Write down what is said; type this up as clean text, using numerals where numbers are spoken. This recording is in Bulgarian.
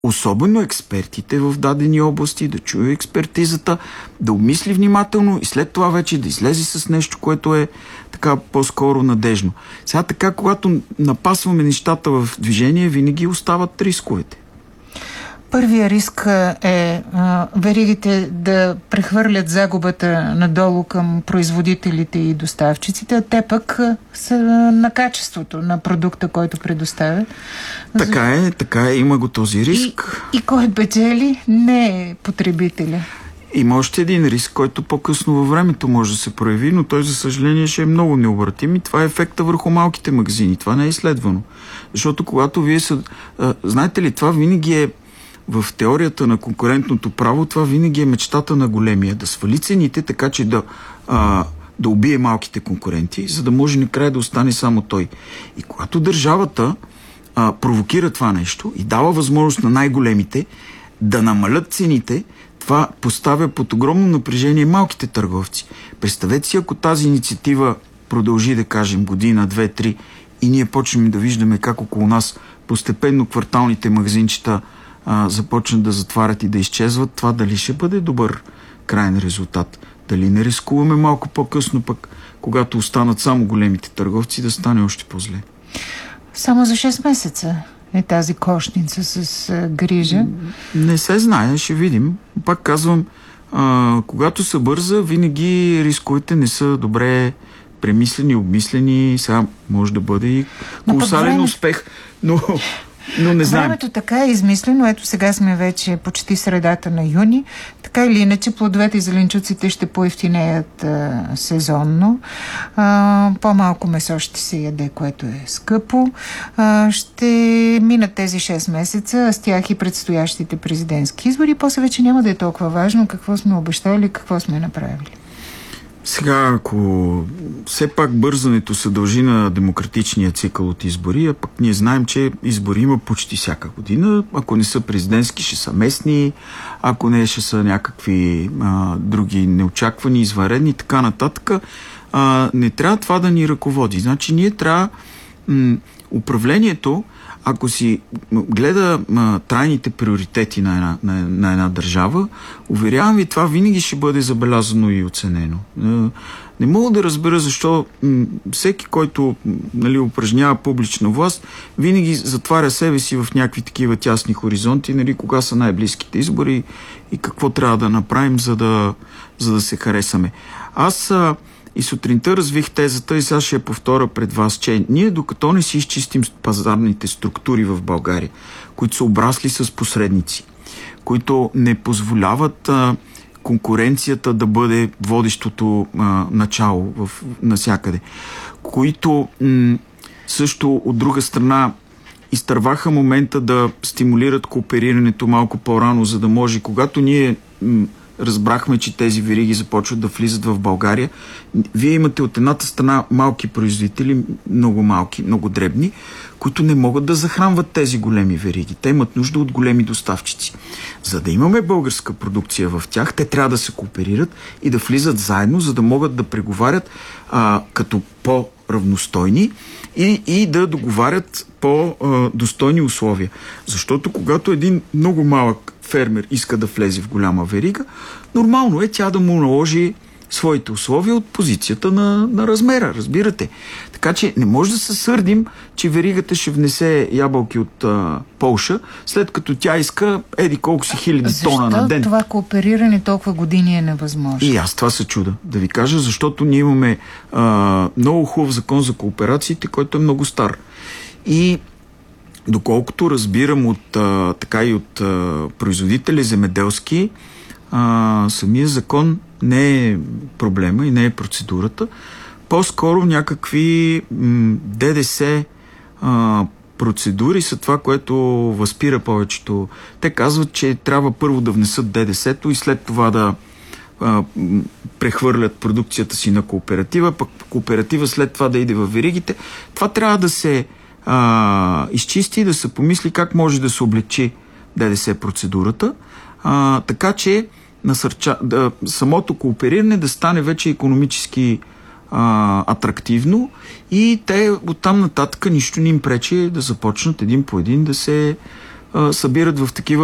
особено експертите в дадени области, да чуе експертизата, да обмисли внимателно и след това вече да излезе с нещо, което е така по-скоро надежно. Сега така, когато напасваме нещата в движение, винаги остават рисковете. Първия риск е веригите да прехвърлят загубата надолу към производителите и доставчиците, а те пък са на качеството на продукта, който предоставят. Така е, има го този риск. И кой печели? Не е потребителя. Има още един риск, който по-късно във времето може да се прояви, но той, за съжаление, ще е много необратим и това е ефекта върху малките магазини. Това не е изследвано. Защото когато вие знаете ли, това винаги е в теорията на конкурентното право, това винаги е мечтата на големия. Да свали цените, така че да убие малките конкуренти, за да може накрая да остане само той. И когато държавата провокира това нещо и дава възможност на най-големите да намалят цените, това поставя под огромно напрежение малките търговци. Представете си, ако тази инициатива продължи, да кажем, година, 2-3 и ние почнем да виждаме как около нас постепенно кварталните магазинчета започнат да затварят и да изчезват, това дали ще бъде добър крайен резултат? Дали не рискуваме малко по-късно пък, когато останат само големите търговци, да стане още по-зле? Само за 6 месеца е тази кошница с грижа? Не се знае, ще видим. Пак казвам, когато се бърза, винаги рисковете не са добре премислени, обмислени. Сега може да бъде и колосален успех, но не знаем. Времето така е измислено. Ето сега сме вече почти средата на юни. Така или иначе плодовете и зеленчуците ще поевтинеят сезонно. По-малко месо ще се яде, което е скъпо. Ще минат тези 6 месеца, а с тях и предстоящите президентски избори. После вече няма да е толкова важно какво сме обещали, какво сме направили. Сега, ако все пак бързането се дължи на демократичния цикъл от избори, а пък ние знаем, че избори има почти всяка година. Ако не са президентски, ще са местни, ако не, ще са някакви други неочаквани, извънредни и така нататък. Не трябва това да ни ръководи. Значи ние трябва управлението, ако си гледа трайните приоритети на една държава, уверявам ви, това винаги ще бъде забелязано и оценено. Не мога да разбера защо всеки, който упражнява публична власт, винаги затваря себе си в някакви такива тясни хоризонти, кога са най-близките избори и какво трябва да направим, за да се харесаме. Аз и сутринта развих тезата и сега ще я повторя пред вас, че ние докато не си изчистим пазарните структури в България, които са обрасли с посредници, които не позволяват конкуренцията да бъде водещото начало навсякъде, които също от друга страна изтърваха момента да стимулират кооперирането малко по-рано, за да може, когато ние разбрахме, че тези вериги започват да влизат в България. Вие имате от едната страна малки производители, много малки, много дребни, които не могат да захранват тези големи вериги. Те имат нужда от големи доставчици. За да имаме българска продукция в тях, те трябва да се кооперират и да влизат заедно, за да могат да преговарят като по-равностойни и да договарят по-достойни условия. Защото когато един много малък фермер иска да влезе в голяма верига, нормално е тя да му наложи своите условия от позицията на размера, разбирате. Така че не може да се сърдим, че веригата ще внесе ябълки от Полша, след като тя иска колко си хиляди тона на ден. Защо това коопериране толкова години е невъзможно? И аз това се чуда. Да ви кажа, защото ние имаме много хубав закон за кооперациите, който е много стар. И доколкото разбирам от производители земеделски, самия закон не е проблема и не е процедурата. По-скоро някакви ДДС процедури са това, което възпира повечето. Те казват, че трябва първо да внесат ДДС-то и след това да прехвърлят продукцията си на кооператива, пък кооператива след това да иде във веригите. Това трябва да се изчисти, да се помисли как може да се облегчи ДДС процедурата, така че самото коопериране да стане вече икономически атрактивно и те оттам нататък нищо не им пречи да започнат един по един да се събират в такива